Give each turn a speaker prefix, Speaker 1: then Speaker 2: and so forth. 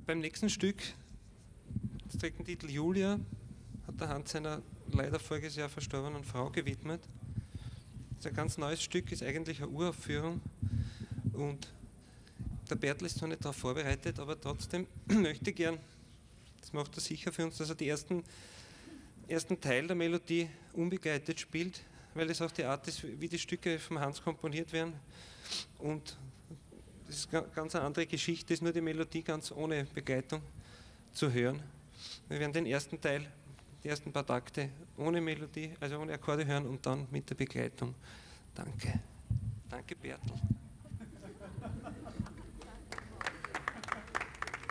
Speaker 1: beim nächsten Stück, das trägt den Titel Julia, hat der Hans seiner leider voriges Jahr verstorbenen Frau gewidmet. Das ist ein ganz neues Stück, ist eigentlich eine Uraufführung und der Bertel ist zwar nicht darauf vorbereitet, aber trotzdem möchte ich gern, das macht er sicher für uns, dass er die ersten Teil der Melodie unbegleitet spielt, weil es auch die Art ist, wie die Stücke vom Hans komponiert werden. Und das ist ganz eine andere Geschichte, ist nur die Melodie ganz ohne Begleitung zu hören. Wir werden den ersten Teil, die ersten paar Takte ohne Melodie, also ohne Akkorde hören und dann mit der Begleitung. Danke. Danke, Bertel.